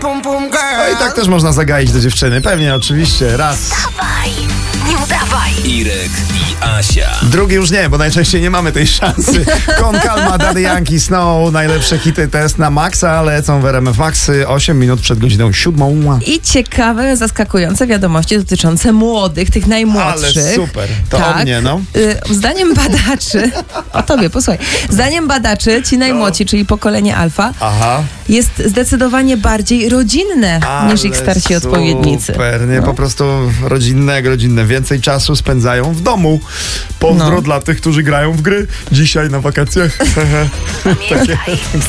pum pum girl. No i tak też można zagaić do dziewczyny. Pewnie, oczywiście. Raz. Dawaj, nie udawaj. Irek i Asia. Drugi już nie, bo najczęściej nie mamy tej szansy. Kon Calma, Daddy Yankee, Snow. Najlepsze hity test na maksa lecą w RMF Max 8 minut przed godziną 7. I ciekawe, zaskakujące wiadomości dotyczące młodych, tych najmłodszych. Ale super. To o mnie, no. Zdaniem badaczy, o tobie, posłuchaj. Zdaniem badaczy, ci najmłodsi, czyli pokolenie alfa, Aha. jest zdecydowanie bardziej rodzinne niż ich starsi odpowiednicy. Super, nie? Po prostu rodzinne. Więcej czasu spędzają w domu. Pozdro dla tych, którzy grają w gry dzisiaj na wakacjach. Pamiętaj,